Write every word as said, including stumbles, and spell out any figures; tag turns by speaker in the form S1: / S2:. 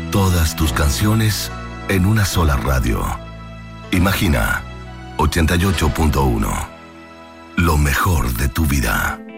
S1: Todas tus canciones en una sola radio. Imagina ochenta y ocho punto uno. Lo mejor de tu vida.